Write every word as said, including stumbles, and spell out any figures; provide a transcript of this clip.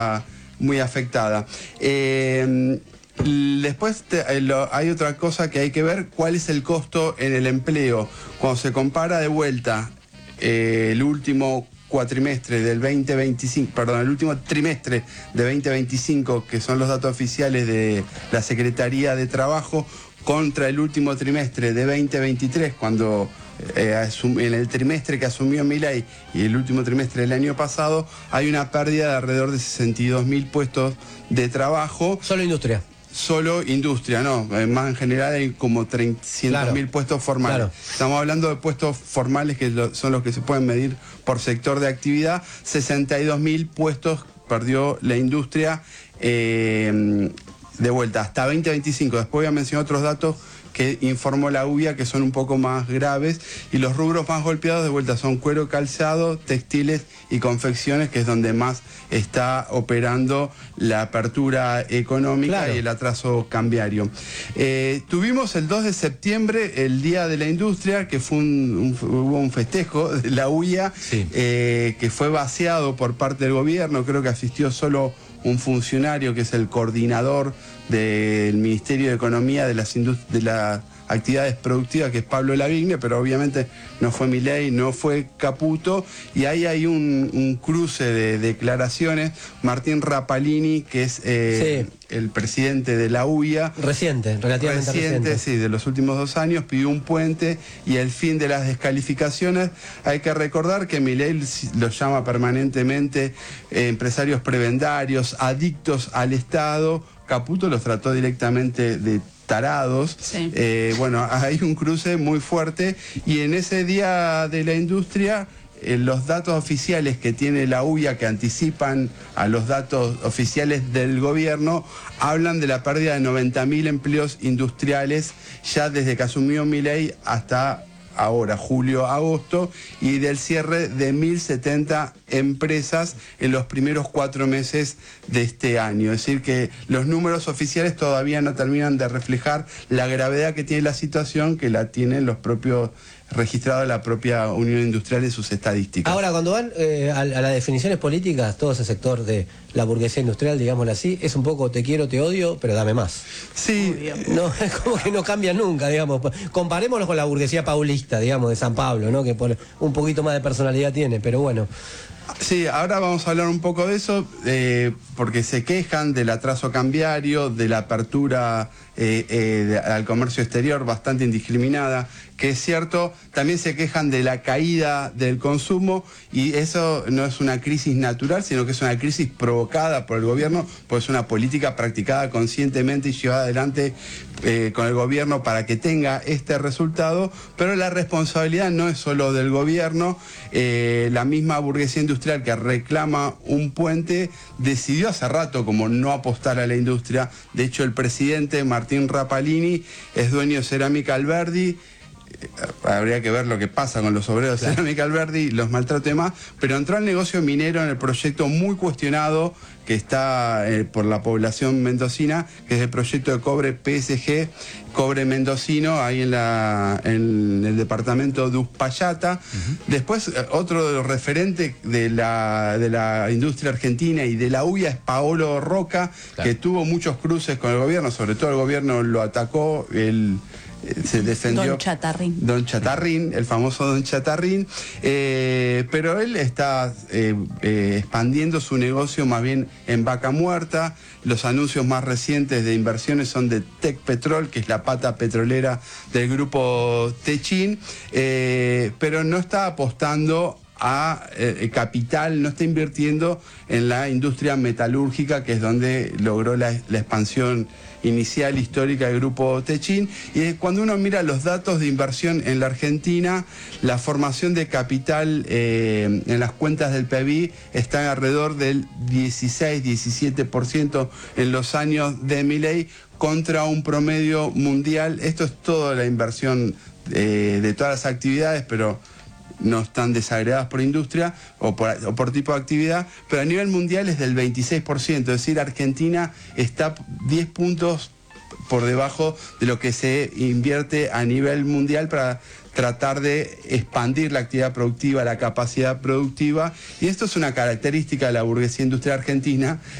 muy afectada. Eh, después te, lo, hay otra cosa que hay que ver, cuál es el costo en el empleo. Cuando se compara de vuelta eh, el último cuatrimestre del veinte veinticinco, perdón, el último trimestre de veinte veinticinco, que son los datos oficiales de la Secretaría de Trabajo, contra el último trimestre de veinte veintitrés, cuando eh, en el trimestre que asumió Milei y el último trimestre del año pasado, hay una pérdida de alrededor de sesenta y dos mil puestos de trabajo. Solo industria. Solo industria, no, más en general hay como trescientos mil claro. puestos formales. Claro. Estamos hablando de puestos formales que lo, son los que se pueden medir por sector de actividad. sesenta y dos mil puestos perdió la industria eh, de vuelta hasta veinte veinticinco. Después voy a mencionar otros datos que informó la U B I A que son un poco más graves, y los rubros más golpeados de vuelta son cuero, calzado, textiles y confecciones, que es donde más está operando la apertura económica claro. y el atraso cambiario. Eh, tuvimos el dos de septiembre el Día de la Industria, que fue un, un, hubo un festejo de la U B I A sí. eh, que fue vaciado por parte del gobierno. Creo que asistió solo un funcionario que es el coordinador del Ministerio de Economía de las, de las actividades productivas, que es Pablo Lavigne, pero obviamente no fue Milei, no fue Caputo, y ahí hay un, un cruce de declaraciones. Martín Rapalini, que es eh, sí. el presidente de la U B I A, reciente, relativamente reciente, reciente, sí, de los últimos dos años, pidió un puente y el fin de las descalificaciones. Hay que recordar que Milei los llama permanentemente eh, empresarios prebendarios, adictos al Estado. Caputo los trató directamente de tarados. Sí. Eh, bueno, hay un cruce muy fuerte, y en ese Día de la Industria eh, los datos oficiales que tiene la U B I A, que anticipan a los datos oficiales del gobierno, hablan de la pérdida de noventa mil empleos industriales ya desde que asumió Milei hasta ahora, julio, agosto, y del cierre de mil setenta empresas en los primeros cuatro meses de este año. Es decir, que los números oficiales todavía no terminan de reflejar la gravedad que tiene la situación, que la tienen los propios registrados de la propia Unión Industrial en sus estadísticas. Ahora, cuando van eh, a, a las definiciones políticas, todo ese sector de la burguesía industrial, digámoslo así, es un poco te quiero, te odio, pero dame más. Sí. No, es como que no cambia nunca, digamos. Comparémoslo con la burguesía paulista, digamos, de San Pablo, ¿no? Que por un poquito más de personalidad tiene, pero bueno. Sí, ahora vamos a hablar un poco de eso, eh, porque se quejan del atraso cambiario, de la apertura eh, eh, de, al comercio exterior bastante indiscriminada, que es cierto. También se quejan de la caída del consumo, y eso no es una crisis natural, sino que es una crisis provocada por el gobierno, pues es una política practicada conscientemente y llevada adelante eh, con el gobierno para que tenga este resultado. Pero la responsabilidad no es solo del gobierno. Eh, la misma burguesía industrial que reclama un puente decidió hace rato como no apostar a la industria. De hecho, el presidente Martín Rapalini es dueño de Cerámica Alberdi. Habría que ver lo que pasa con los obreros de Cerámica Alberdi, los maltratos y demás, pero entró al negocio minero en el proyecto muy cuestionado que está eh, por la población mendocina, que es el proyecto de cobre P S G, cobre mendocino, ahí en, la, en el departamento de Uspallata. Uh-huh. Después, otro de los referentes de la, de la industria argentina y de la U B I A es Paolo Roca, claro. que tuvo muchos cruces con el gobierno, sobre todo el gobierno lo atacó, el se defendió Don Chatarrín. Don Chatarrín, el famoso Don Chatarrín, eh, pero él está eh, eh, expandiendo su negocio más bien en vaca muerta. Los anuncios más recientes de inversiones son de Tech Petrol, que es la pata petrolera del grupo Techin, eh, pero no está apostando a eh, capital, no está invirtiendo en la industria metalúrgica, que es donde logró la, la expansión inicial histórica del grupo Techin. Y cuando uno mira los datos de inversión en la Argentina, la formación de capital eh, en las cuentas del P B I está alrededor del dieciséis, diecisiete por ciento en los años de Milei, contra un promedio mundial. Esto es toda la inversión eh, de todas las actividades, pero no están desagregadas por industria o por, o por tipo de actividad, pero a nivel mundial es del veintiséis por ciento, es decir, Argentina está diez puntos por debajo de lo que se invierte a nivel mundial para tratar de expandir la actividad productiva, la capacidad productiva, y esto es una característica de la burguesía industrial argentina,